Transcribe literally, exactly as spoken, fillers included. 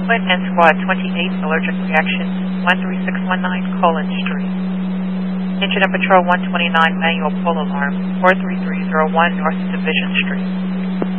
Quit and Squad twenty-eight, allergic reaction, one three six one nine Collins Street. Incident Patrol one twenty-nine, manual pull alarm, four three three zero one North Division Street.